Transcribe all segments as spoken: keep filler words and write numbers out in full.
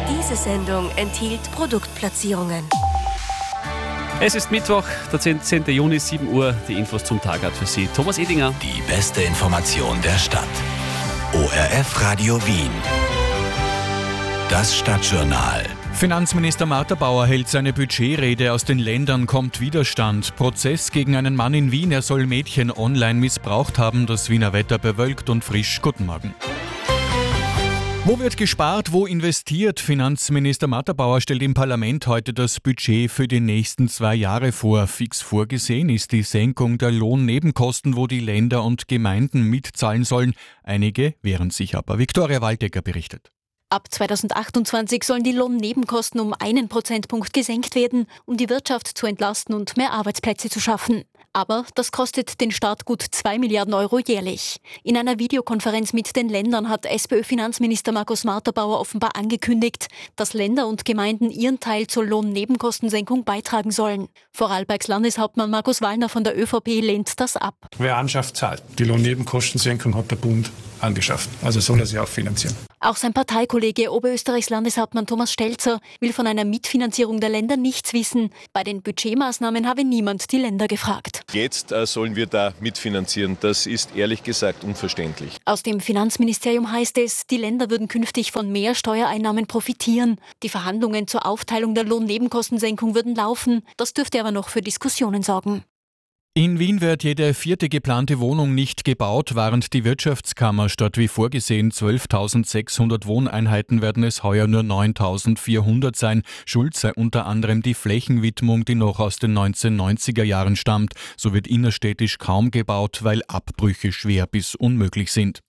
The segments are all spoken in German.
Diese Sendung enthielt Produktplatzierungen. Es ist Mittwoch, der zehnten Juni, sieben Uhr. Die Infos zum Tag hat für Sie Thomas Edinger. Die beste Information der Stadt. O R F Radio Wien. Das Stadtjournal. Finanzminister Martha Bauer hält seine Budgetrede. Aus den Ländern kommt Widerstand. Prozess gegen einen Mann in Wien. Er soll Mädchen online missbraucht haben. Das Wiener Wetter bewölkt und frisch. Guten Morgen. Wo wird gespart, wo investiert? Finanzminister Martha Bauer stellt im Parlament heute das Budget für die nächsten zwei Jahre vor. Fix vorgesehen ist die Senkung der Lohnnebenkosten, wo die Länder und Gemeinden mitzahlen sollen. Einige wehren sich aber. Viktoria Waldecker berichtet. Ab zweitausendachtundzwanzig sollen die Lohnnebenkosten um einen Prozentpunkt gesenkt werden, um die Wirtschaft zu entlasten und mehr Arbeitsplätze zu schaffen. Aber das kostet den Staat gut zwei Milliarden Euro jährlich. In einer Videokonferenz mit den Ländern hat SPÖ-Finanzminister Markus Martha-Bauer offenbar angekündigt, dass Länder und Gemeinden ihren Teil zur Lohnnebenkostensenkung beitragen sollen. Vorarlbergs Landeshauptmann Markus Wallner von der ÖVP lehnt das ab. Wer anschafft, zahlt. Die Lohnnebenkostensenkung hat der Bund angeschafft. Also soll er sie auch finanzieren. Auch sein Parteikollege Oberösterreichs Landeshauptmann Thomas Stelzer will von einer Mitfinanzierung der Länder nichts wissen. Bei den Budgetmaßnahmen habe niemand die Länder gefragt. Jetzt äh, sollen wir da mitfinanzieren. Das ist ehrlich gesagt unverständlich. Aus dem Finanzministerium heißt es, die Länder würden künftig von mehr Steuereinnahmen profitieren. Die Verhandlungen zur Aufteilung der Lohnnebenkostensenkung würden laufen. Das dürfte aber noch für Diskussionen sorgen. In Wien wird jede vierte geplante Wohnung nicht gebaut, während die Wirtschaftskammer statt wie vorgesehen zwölftausendsechshundert Wohneinheiten werden es heuer nur neuntausendvierhundert sein. Schuld sei unter anderem die Flächenwidmung, die noch aus den neunzehnhundertneunziger Jahren stammt. So wird innerstädtisch kaum gebaut, weil Abbrüche schwer bis unmöglich sind.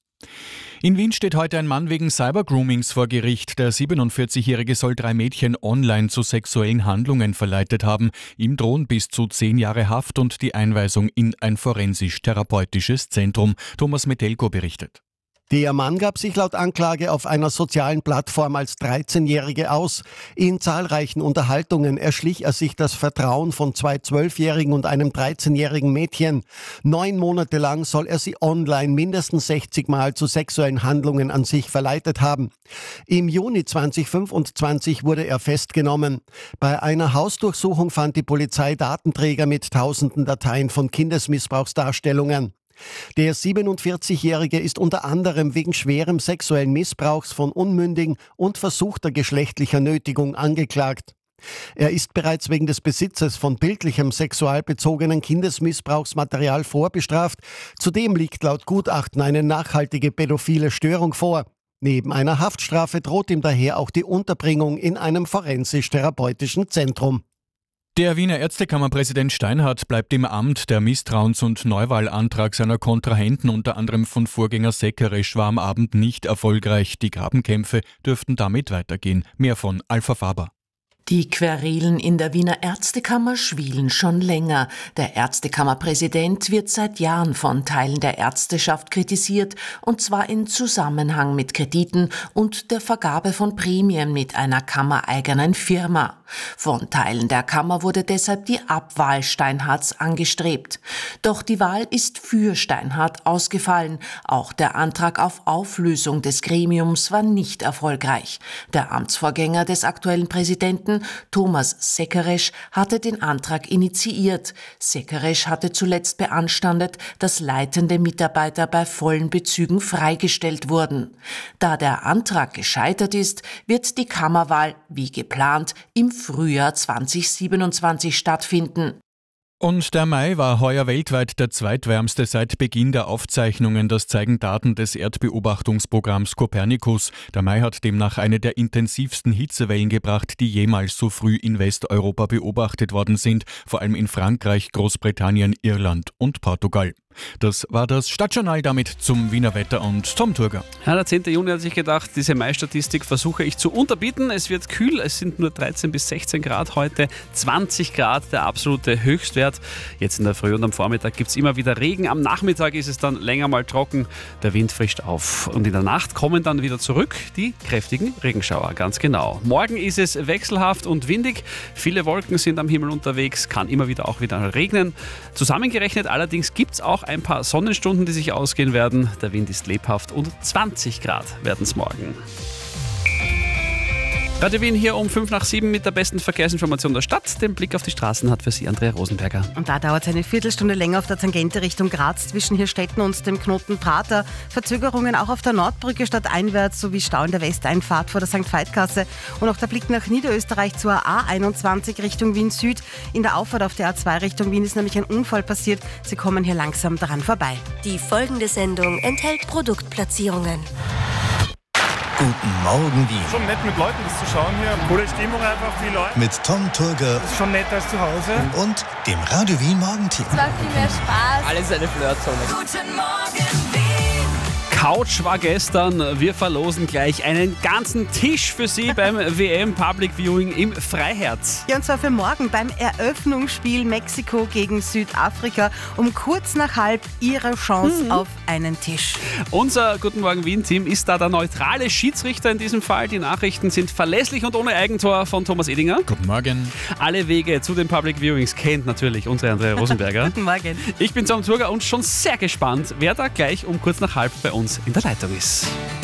In Wien steht heute ein Mann wegen Cybergroomings vor Gericht. Der siebenundvierzigjährige soll drei Mädchen online zu sexuellen Handlungen verleitet haben. Ihm drohen bis zu zehn Jahre Haft und die Einweisung in ein forensisch-therapeutisches Zentrum. Thomas Metelko berichtet. Der Mann gab sich laut Anklage auf einer sozialen Plattform als dreizehnjährige aus. In zahlreichen Unterhaltungen erschlich er sich das Vertrauen von zwei zwölfjährigen und einem dreizehnjährigen Mädchen. Neun Monate lang soll er sie online mindestens sechzig Mal zu sexuellen Handlungen an sich verleitet haben. Im Juni zweitausendfünfundzwanzig wurde er festgenommen. Bei einer Hausdurchsuchung fand die Polizei Datenträger mit tausenden Dateien von Kindesmissbrauchsdarstellungen. Der siebenundvierzigjährige ist unter anderem wegen schwerem sexuellen Missbrauchs von Unmündigen und versuchter geschlechtlicher Nötigung angeklagt. Er ist bereits wegen des Besitzes von bildlichem sexualbezogenen Kindesmissbrauchsmaterial vorbestraft. Zudem liegt laut Gutachten eine nachhaltige pädophile Störung vor. Neben einer Haftstrafe droht ihm daher auch die Unterbringung in einem forensisch-therapeutischen Zentrum. Der Wiener Ärztekammerpräsident Steinhardt bleibt im Amt. Der Misstrauens- und Neuwahlantrag seiner Kontrahenten, unter anderem von Vorgänger Sekeresch, war am Abend nicht erfolgreich. Die Grabenkämpfe dürften damit weitergehen. Mehr von Alpha Faber. Die Querelen in der Wiener Ärztekammer schwielen schon länger. Der Ärztekammerpräsident wird seit Jahren von Teilen der Ärzteschaft kritisiert, und zwar in Zusammenhang mit Krediten und der Vergabe von Prämien mit einer kammereigenen Firma. Von Teilen der Kammer wurde deshalb die Abwahl Steinhardts angestrebt. Doch die Wahl ist für Steinhardt ausgefallen. Auch der Antrag auf Auflösung des Gremiums war nicht erfolgreich. Der Amtsvorgänger des aktuellen Präsidenten, Thomas Sekeresch, hatte den Antrag initiiert. Sekeresch hatte zuletzt beanstandet, dass leitende Mitarbeiter bei vollen Bezügen freigestellt wurden. Da der Antrag gescheitert ist, wird die Kammerwahl, wie geplant, im Frühjahr zweitausendsiebenundzwanzig stattfinden. Und der Mai war heuer weltweit der zweitwärmste seit Beginn der Aufzeichnungen. Das zeigen Daten des Erdbeobachtungsprogramms Copernicus. Der Mai hat demnach eine der intensivsten Hitzewellen gebracht, die jemals so früh in Westeuropa beobachtet worden sind. Vor allem in Frankreich, Großbritannien, Irland und Portugal. Das war das Stadtjournal, damit zum Wiener Wetter und Tom Turger. Ja, der zehnten Juni hat sich gedacht, diese Mai-Statistik versuche ich zu unterbieten. Es wird kühl, es sind nur dreizehn bis sechzehn Grad heute, zwanzig Grad der absolute Höchstwert. Jetzt in der Früh und am Vormittag gibt es immer wieder Regen, am Nachmittag ist es dann länger mal trocken, der Wind frischt auf. Und in der Nacht kommen dann wieder zurück die kräftigen Regenschauer, ganz genau. Morgen ist es wechselhaft und windig, viele Wolken sind am Himmel unterwegs, kann immer wieder auch wieder regnen. Zusammengerechnet allerdings gibt es auch ein paar Sonnenstunden, die sich ausgehen werden. Der Wind ist lebhaft und zwanzig Grad werden es morgen. Radio Wien hier um fünf nach sieben mit der besten Verkehrsinformation der Stadt. Den Blick auf die Straßen hat für Sie Andrea Rosenberger. Und da dauert es eine Viertelstunde länger auf der Tangente Richtung Graz zwischen Hirstetten und dem Knoten Prater. Verzögerungen auch auf der Nordbrücke stadteinwärts sowie Stau in der Westeinfahrt vor der Sankt Veit-Gasse. Und auch der Blick nach Niederösterreich zur A einundzwanzig Richtung Wien Süd. In der Auffahrt auf der A zwei Richtung Wien ist nämlich ein Unfall passiert. Sie kommen hier langsam daran vorbei. Die folgende Sendung enthält Produktplatzierungen. Guten Morgen, Wien. Schon nett mit Leuten das zu schauen hier. Coole Stimmung einfach, viele Leute. Mit Tom Turger. Das ist schon netter als zu Hause. Und dem Radio Wien Morgenteam. Es war viel mehr Spaß. Alles eine Flirtzone. Guten Morgen, Wien. Couch war gestern. Wir verlosen gleich einen ganzen Tisch für Sie beim W M Public Viewing im Freiherz. Ja, und zwar für morgen beim Eröffnungsspiel Mexiko gegen Südafrika. Um kurz nach halb Ihre Chance mhm. auf einen Tisch. Unser Guten Morgen Wien-Team ist da der neutrale Schiedsrichter in diesem Fall. Die Nachrichten sind verlässlich und ohne Eigentor von Thomas Edinger. Guten Morgen. Alle Wege zu den Public Viewings kennt natürlich unsere Andrea Rosenberger. Guten Morgen. Ich bin Tom Turger und schon sehr gespannt, wer da gleich um kurz nach halb bei uns in der Leitung ist.